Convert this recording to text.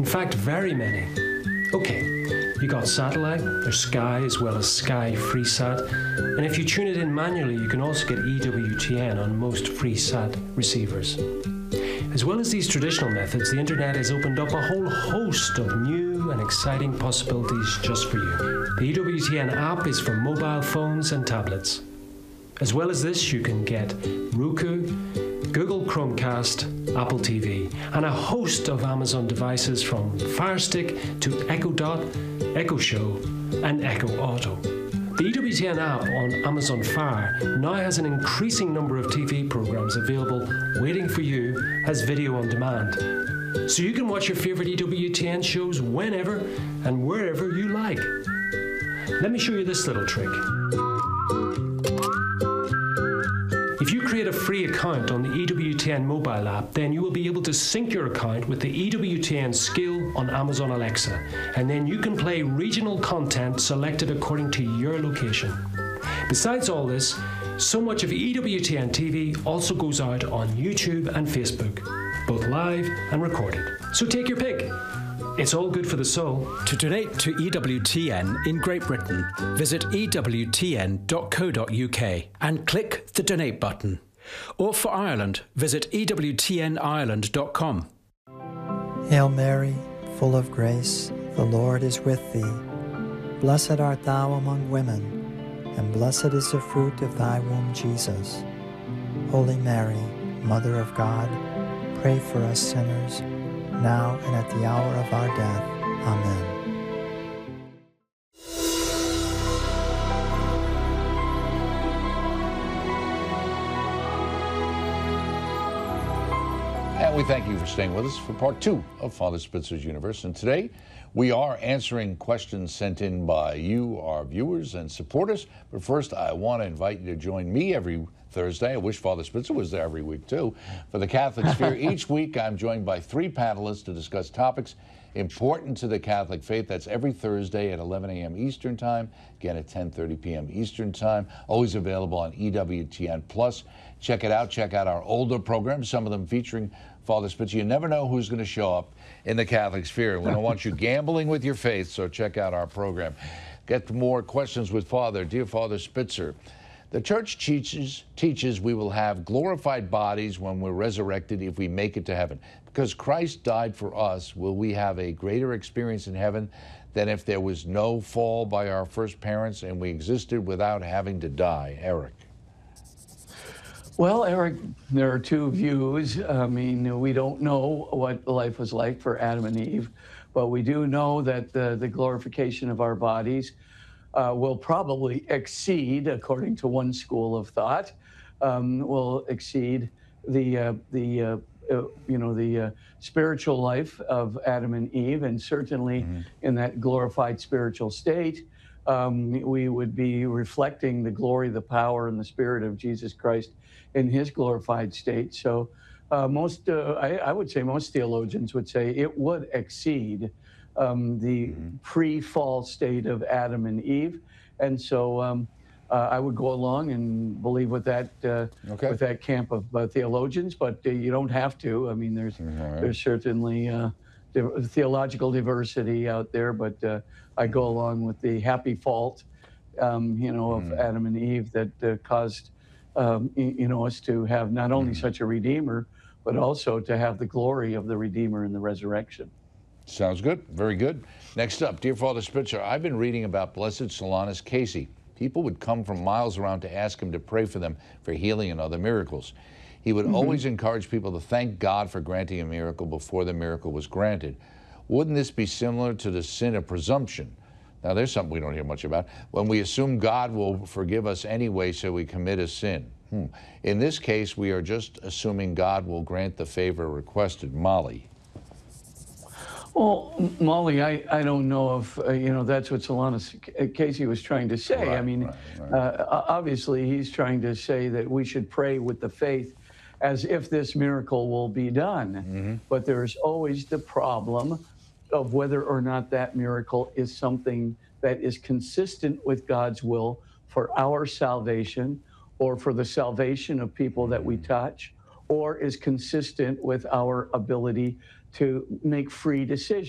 In fact, very many. Okay, you got satellite, there's Sky as well as Sky FreeSat, and if you tune it in manually, you can also get EWTN on most FreeSat receivers. As well as these traditional methods, the internet has opened up a whole host of new and exciting possibilities just for you. The EWTN app is for mobile phones and tablets. As well as this, you can get Roku, Google Chromecast, Apple TV, and a host of Amazon devices from Fire Stick to Echo Dot, Echo Show, and Echo Auto. The EWTN app on Amazon Fire now has an increasing number of TV programs available waiting for you as video on demand. So you can watch your favorite EWTN shows whenever and wherever you like. Let me show you this little trick. If you create a free account on the EWTN mobile app, then you will be able to sync your account with the EWTN skill on Amazon Alexa, and then you can play regional content selected according to your location. Besides all this, so much of EWTN TV also goes out on YouTube and Facebook, both live and recorded. So take your pick. It's all good for the soul. To donate to EWTN in Great Britain, visit ewtn.co.uk and click the donate button. Or for Ireland, visit ewtnireland.com. Hail Mary, full of grace, the Lord is with thee. Blessed art thou among women, and blessed is the fruit of thy womb, Jesus. Holy Mary, Mother of God, pray for us sinners, now and at the hour of our death. Amen. And we thank you for staying with us for part 2 of Father Spitzer's Universe. And today we are answering questions sent in by you, our viewers and supporters. But first, I want to invite you to join me every Thursday. I wish Father Spitzer was there every week, too. For the Catholic Sphere, each week I'm joined by 3 panelists to discuss topics important to the Catholic faith. That's every Thursday at 11 a.m. Eastern Time, again at 10:30 p.m. Eastern Time. Always available on EWTN+. Check it out. Check out our older programs, some of them featuring Father Spitzer. You never know who's going to show up in the Catholic Sphere. We don't want you gambling with your faith, so check out our program. Get more questions with Father. Dear Father Spitzer, the Church teaches we will have glorified bodies when we're resurrected if we make it to heaven. Because Christ died for us, will we have a greater experience in heaven than if there was no fall by our first parents and we existed without having to die? Eric. Well, Eric, there are 2 views. I mean, we don't know what life was like for Adam and Eve, but we do know that the glorification of our bodies will probably exceed, according to one school of thought, will exceed the spiritual life of Adam and Eve, and certainly in that glorified spiritual state, we would be reflecting the glory, the power, and the spirit of Jesus Christ in his glorified state. So I would say most theologians would say it would exceed the pre-fall state of Adam and Eve. And so I would go along and believe with that with that camp of theologians, but you don't have to. I mean, there's certainly theological diversity out there, but I go along with the happy fault, of Adam and Eve that caused us to have not only such a Redeemer, but also to have the glory of the Redeemer in the resurrection. Sounds good. Very good. Next up, dear Father Spitzer, I've been reading about Blessed Solanus Casey. People would come from miles around to ask him to pray for them for healing and other miracles. He would always encourage people to thank God for granting a miracle before the miracle was granted. Wouldn't this be similar to the sin of presumption? Now, there's something we don't hear much about. When we assume God will forgive us anyway, so we commit a sin. In this case, we are just assuming God will grant the favor requested. Molly. Well, Molly, I don't know if, that's what Solanus Casey was trying to say. Right, I mean, obviously, he's trying to say that we should pray with the faith as if this miracle will be done. But there's always the problem of whether or not that miracle is something that is consistent with God's will for our salvation or for the salvation of people that we touch, or is consistent with our ability to make free decisions.